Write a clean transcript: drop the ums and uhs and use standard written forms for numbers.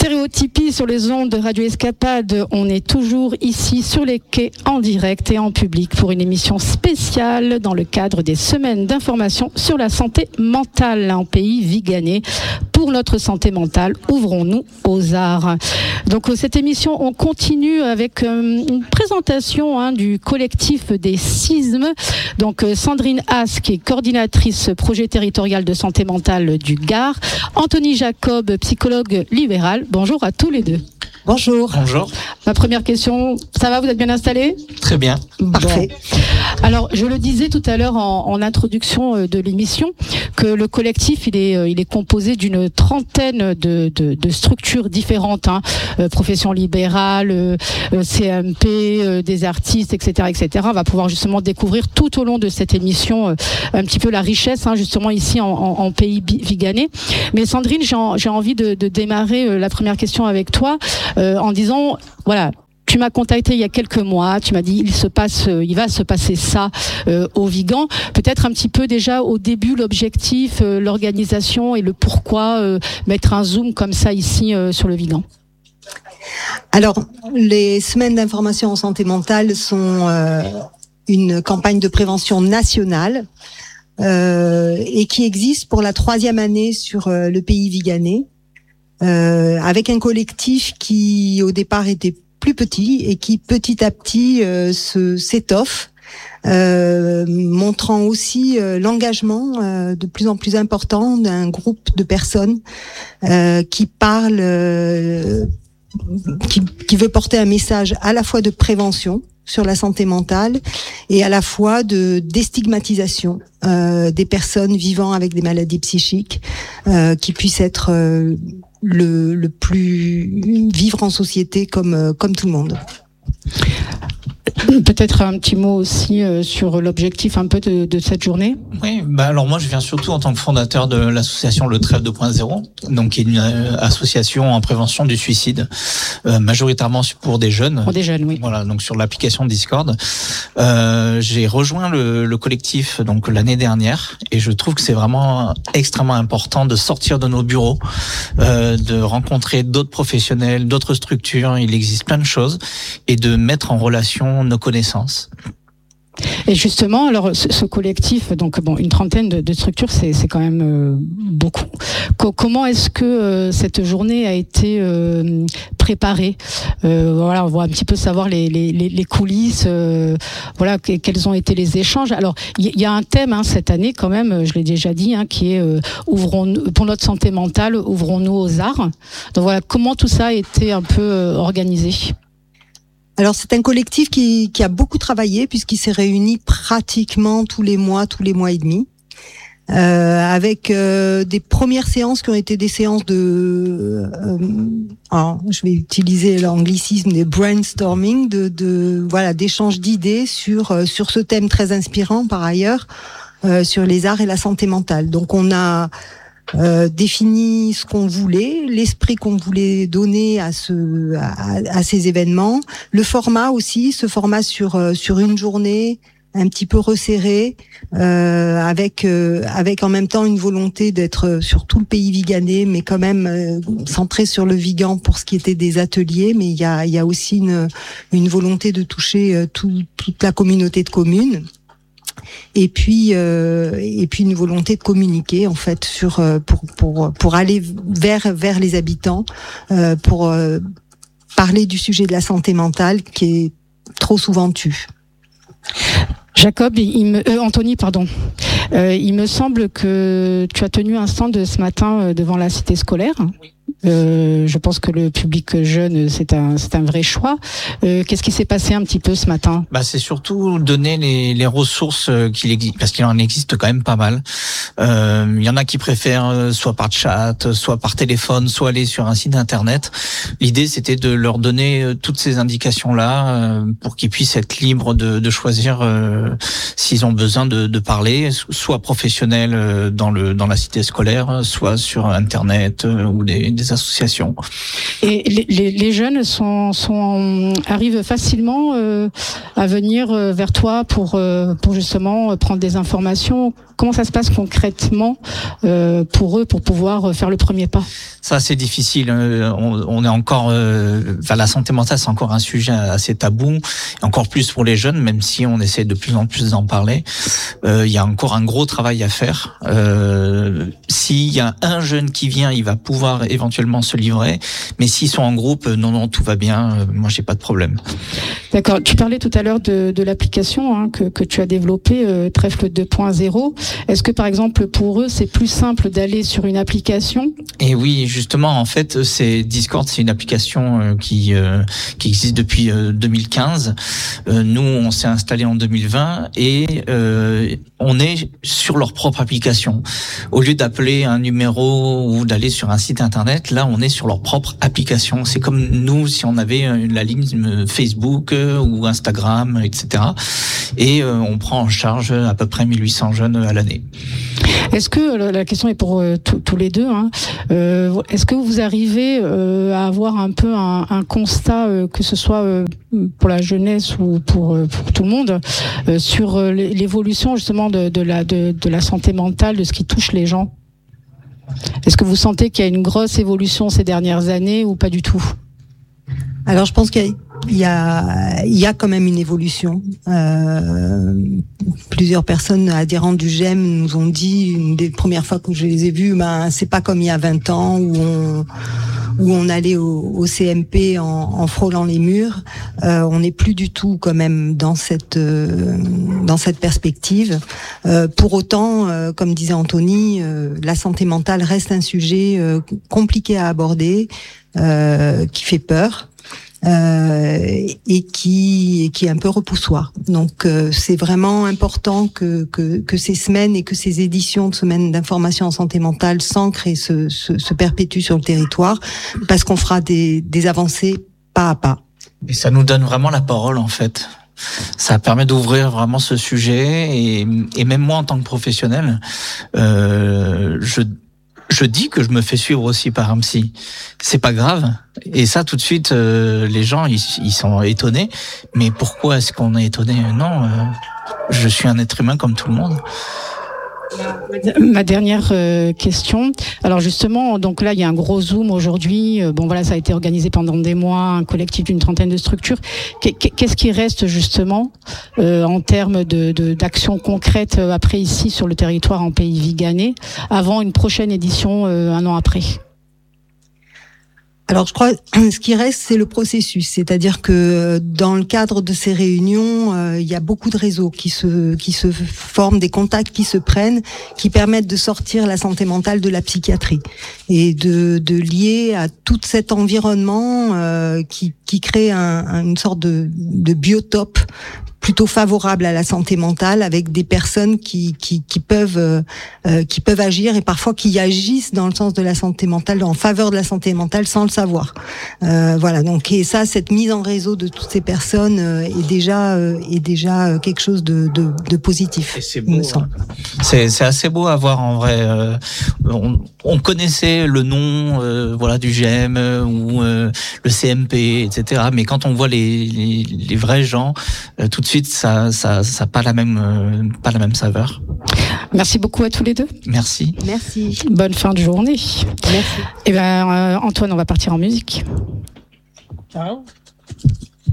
Stéréotypie sur les ondes de Radio Escapade. On est toujours ici sur les quais en direct et en public pour une émission spéciale dans le cadre des semaines d'information sur la santé mentale en pays viganais. Pour notre santé mentale, ouvrons-nous aux arts. Donc cette émission, on continue avec une présentation du collectif des CISM. Donc Sandrine Haas, qui est coordinatrice projet territorial de santé mentale du Gard. Anthony Jacob, psychologue libéral. Bonjour à tous les deux. Bonjour. Bonjour. Ma première question, ça va, vous êtes bien installés ? Très bien. Parfait. Bon. Alors, je le disais tout à l'heure en introduction de l'émission, que le collectif, il est composé d'une trentaine de structures différentes, profession libérale, CMP, des artistes, etc., etc. On va pouvoir justement découvrir tout au long de cette émission un petit peu la richesse, justement ici en pays viganais. Mais Sandrine, j'ai envie de démarrer la première question avec toi. En disant, voilà, tu m'as contacté il y a quelques mois, tu m'as dit il va se passer ça au Vigan. Peut-être un petit peu déjà au début l'objectif, l'organisation et le pourquoi mettre un zoom comme ça ici sur le Vigan. Alors, les semaines d'information en santé mentale sont une campagne de prévention nationale et qui existe pour la 3e année sur le pays viganais. Avec un collectif qui au départ était plus petit et qui petit à petit s'étoffe, montrant aussi l'engagement de plus en plus important d'un groupe de personnes qui parlent, qui veut porter un message à la fois de prévention sur la santé mentale et à la fois de déstigmatisation des personnes vivant avec des maladies psychiques, qui puissent être le plus vivre en société comme tout le monde. Peut-être un petit mot aussi sur l'objectif un peu de cette journée. Oui, alors moi je viens surtout en tant que fondateur de l'association Le Trèfle 2.0, donc qui est une association en prévention du suicide, majoritairement pour des jeunes. Pour des jeunes, oui. Voilà, donc sur l'application Discord. J'ai rejoint le collectif donc l'année dernière et je trouve que c'est vraiment extrêmement important de sortir de nos bureaux, de rencontrer d'autres professionnels, d'autres structures. Il existe plein de choses et de mettre en relation nos connaissances. Et justement, alors ce collectif, donc une trentaine de structures, c'est quand même beaucoup. Comment est-ce que cette journée a été préparée ? Voilà, on va un petit peu savoir les coulisses. Voilà, quels ont été les échanges. Alors, il y a un thème cette année quand même, je l'ai déjà dit, qui est ouvrons-nous pour notre santé mentale, ouvrons-nous aux arts. Donc voilà, comment tout ça a été un peu organisé ? Alors c'est un collectif qui a beaucoup travaillé puisqu'il s'est réuni pratiquement tous les mois et demi, avec des premières séances qui ont été des séances de, alors je vais utiliser l'anglicisme, des brainstorming, d'échanges d'idées sur ce thème très inspirant par ailleurs, sur les arts et la santé mentale. Donc on a défini ce qu'on voulait, l'esprit qu'on voulait donner à ces événements, le format aussi, ce format sur une journée un petit peu resserré, avec en même temps une volonté d'être sur tout le pays viganais, mais quand même centré sur le Vigan pour ce qui était des ateliers, mais il y a aussi une volonté de toucher toute la communauté de communes. Et puis une volonté de communiquer en fait pour aller vers les habitants, pour parler du sujet de la santé mentale qui est trop souvent tu. Jacob, Anthony, pardon. Il me semble que tu as tenu un stand ce matin devant la cité scolaire. Oui. Je pense que le public jeune, c'est un vrai choix. Qu'est-ce qui s'est passé un petit peu ce matin ? C'est surtout donner les ressources qu'il existe, parce qu'il en existe quand même pas mal. Il y en a qui préfèrent soit par chat, soit par téléphone, soit aller sur un site internet. L'idée, c'était de leur donner toutes ces indications-là pour qu'ils puissent être libres de choisir s'ils ont besoin de parler, soit professionnels dans la cité scolaire, soit sur internet ou des associations. Et les jeunes arrivent facilement à venir vers toi pour justement prendre des informations. Comment ça se passe concrètement pour eux, pour pouvoir faire le premier pas? Ça, c'est difficile. On est encore, la santé mentale, c'est encore un sujet assez tabou, encore plus pour les jeunes, même si on essaie de plus en plus d'en parler. Il y a encore un gros travail à faire. S'il y a un jeune qui vient, il va pouvoir éventuellement se livrer, mais s'ils sont en groupe, non, tout va bien. Moi, j'ai pas de problème. D'accord. Tu parlais tout à l'heure de l'application que tu as développée, Trèfle 2.0. Est-ce que, par exemple, pour eux, c'est plus simple d'aller sur une application? Et oui, justement, en fait, Discord, c'est une application qui existe depuis 2015. Nous, on s'est installé en 2020 et on est sur leur propre application. Au lieu d'appeler un numéro ou d'aller sur un site internet, là, on est sur leur propre application. C'est comme nous, si on avait la ligne Facebook ou Instagram, etc. Et on prend en charge à peu près 1800 jeunes à l'année. Est-ce que, la question est pour tous les deux, est-ce que vous arrivez à avoir un peu un constat, que ce soit pour la jeunesse ou pour tout le monde, sur l'évolution justement de la santé mentale, de ce qui touche les gens? Est-ce que vous sentez qu'il y a une grosse évolution ces dernières années ou pas du tout? Alors, je pense qu'il y a quand même une évolution. Plusieurs personnes adhérentes du GEM nous ont dit, une des premières fois que je les ai vus, c'est pas comme il y a 20 ans où on allait au CMP en frôlant les murs. On n'est plus du tout quand même dans cette perspective. Pour autant, comme disait Anthony, la santé mentale reste un sujet compliqué à aborder, qui fait peur. Et qui est un peu repoussoir. Donc c'est vraiment important que ces semaines et que ces éditions de semaines d'information en santé mentale s'ancrent et se perpétuent sur le territoire, parce qu'on fera des avancées pas à pas. Et ça nous donne vraiment la parole, en fait. Ça permet d'ouvrir vraiment ce sujet et même moi en tant que professionnel, je dis que je me fais suivre aussi par un psy. C'est pas grave. Et ça, tout de suite, les gens, ils sont étonnés. Mais pourquoi est-ce qu'on est étonné? Non, je suis un être humain comme tout le monde. Ma dernière question. Alors justement, donc là, il y a un gros zoom aujourd'hui. Ça a été organisé pendant des mois, un collectif d'une 30aine de structures. Qu'est-ce qui reste justement en termes d'actions concrètes après ici sur le territoire en Pays Viganais, avant une prochaine édition un an après? Alors, je crois, ce qui reste, c'est le processus. C'est-à-dire que dans le cadre de ces réunions, il y a beaucoup de réseaux qui se forment, des contacts qui se prennent, qui permettent de sortir la santé mentale de la psychiatrie et de lier à tout cet environnement qui crée une sorte de biotope plutôt favorable à la santé mentale, avec des personnes qui peuvent agir et parfois qui agissent dans le sens de la santé mentale, en faveur de la santé mentale sans le savoir. Donc, et ça, cette mise en réseau de toutes ces personnes est déjà quelque chose de positif. Et c'est beau. C'est assez beau à voir en vrai. On connaissait le nom, du GEM ou le CMP, etc. Mais quand on voit les vrais gens, tout de suite, ça pas la même saveur. Merci beaucoup à tous les deux. Merci. Merci. Bonne fin de journée. Merci. Et Antoine, on va partir en musique. Ciao.